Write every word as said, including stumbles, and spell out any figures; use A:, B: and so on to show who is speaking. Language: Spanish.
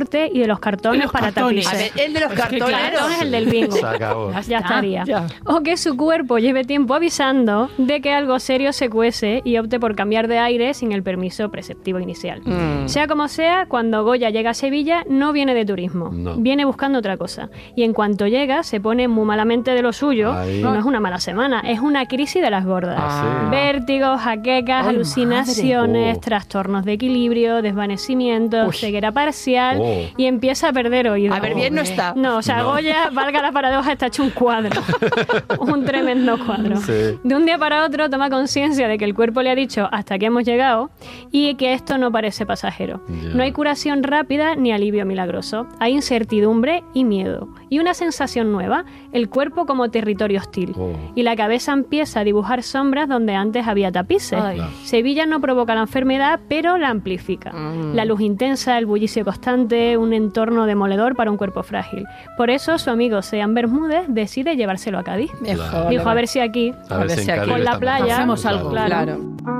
A: deporte y de los cartones
B: los
A: para
B: cartones.
A: tapices.
C: A ver, el de los
B: Es que
C: cartones.
B: claro.
A: Cartón es el del bingo.
D: Se acabó.
A: Ya
B: está,
A: estaría.
B: ya.
A: O que su cuerpo lleve tiempo avisando de que algo serio se cuece y opte por cambiar de aire sin el permiso preceptivo inicial.
C: Mm.
A: Sea como sea, cuando Goya llega a Sevilla no viene de turismo,
D: No.
A: viene buscando otra cosa. Y en cuanto llega se pone muy malamente de lo suyo.
D: Ahí.
A: No es una mala semana, es una crisis de las gordas.
D: Ah, sí.
A: Vértigos, jaquecas,
C: Ay,
A: alucinaciones,
D: madre. Oh.
A: trastornos de equilibrio, desvanecimiento,
B: Uy.
A: ceguera parcial
D: Oh.
A: y empieza a perder oído.
C: A ver, bien no está.
A: No, o sea,
D: No.
A: Goya, valga la paradoja, está hecho un cuadro. Un tremendo cuadro.
D: Sí.
A: De un día para otro toma conciencia de que el cuerpo le ha dicho hasta aquí hemos llegado y que esto no parece pasajero.
D: Ya.
A: No hay curación rápida ni alivio milagroso. Hay incertidumbre y miedo. Y una sensación nueva, el cuerpo como territorio hostil.
D: Oh.
A: Y la cabeza empieza a dibujar sombras donde antes había tapices.
C: Ay.
A: Sevilla no provoca la enfermedad, pero la amplifica.
C: Mm.
A: La luz intensa, el bullicio constante, un entorno demoledor para un cuerpo frágil. Por eso su amigo Sean Bermúdez decide llevárselo a Cádiz.
C: Mejor.
A: Dijo, a ver si aquí,
D: A ver si en
C: si aquí
D: Cádiz
A: con la
D: estamos-
A: playa,
B: hacemos algo,
A: claro.
C: Claro.